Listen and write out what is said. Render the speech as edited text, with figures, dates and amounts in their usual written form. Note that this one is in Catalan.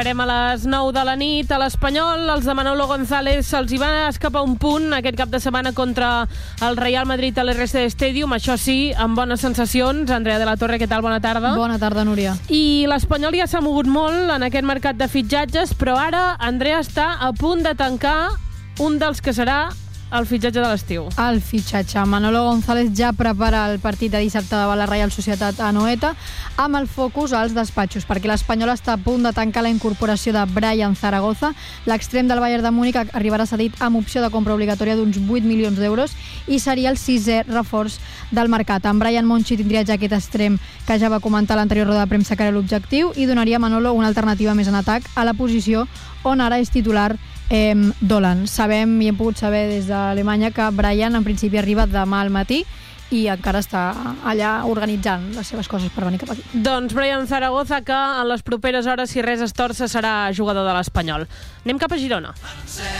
Farem a les 9 de la nit a l'Espanyol. Els de Manolo González se'ls hi va escapar un punt aquest cap de setmana contra el Real Madrid a l'RC Stadium. Això sí, amb bones sensacions. Andrea de la Torre, què tal? Bona tarda. Bona tarda, Núria. I l'Espanyol ja s'ha mogut molt en aquest mercat de fitxatges, però ara Andrea està a punt de tancar un dels que serà el fitxatge de l'estiu. El fitxatge. Manolo González ja prepara el partit de dissabte davant la Reial Societat a Anoeta amb el focus als despatxos, perquè l'Espanyol està a punt de tancar la incorporació de Brian Zaragoza. L'extrem del Bayern de Múnich arribarà cedit amb opció de compra obligatòria d'uns 8 milions d'euros i seria el 6è reforç del mercat. En Brian Monchi tindria ja aquest extrem que ja va comentar a l'anterior roda de premsa que era l'objectiu i donaria a Manolo una alternativa més en atac a la posició on ara és titular Dolan. Sabem i hem pogut saber des d'Alemanya que Brian en principi arriba demà al matí i encara està allà organitzant les seves coses per venir cap aquí. Doncs Brian Zaragoza, que en les properes hores, si res es torça, serà jugador de l'Espanyol. Anem cap a Girona.